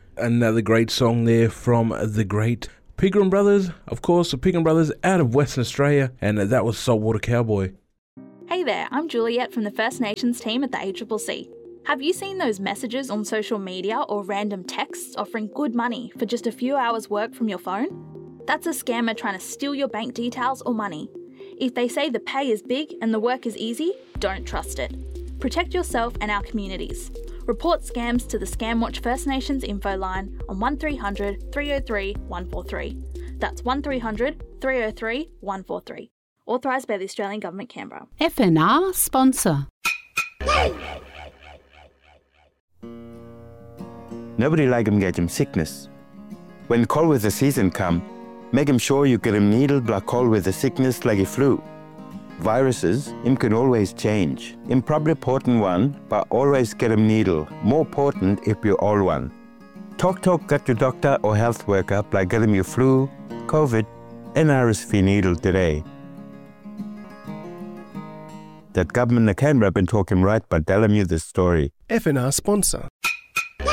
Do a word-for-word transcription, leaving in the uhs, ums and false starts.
Another great song there from the great Pegram Brothers. Of course, the Pegram Brothers out of Western Australia, and that was Saltwater Cowboy. Hey there, I'm Juliet from the First Nations team at the A C C C. Have you seen those messages on social media or random texts offering good money for just a few hours work from your phone? That's a scammer trying to steal your bank details or money. If they say the pay is big and the work is easy, don't trust it. Protect yourself and our communities. Report scams to the Scamwatch First Nations info line on one three hundred, three oh three, one four three. That's one three hundred, three oh three, one four three. Authorised by the Australian Government, Canberra. F N R sponsor. Nobody like him get him sickness. When cold weather season come, make him sure you get him needle like cold weather sickness like a flu. Viruses, him can always change. Him probably important one, but always get him needle. More important if you all one. Talk talk got your doctor or health worker like get him your flu, COVID, and R S V needle today. That government of Canberra been talking right, but telling you this story. F N R sponsor.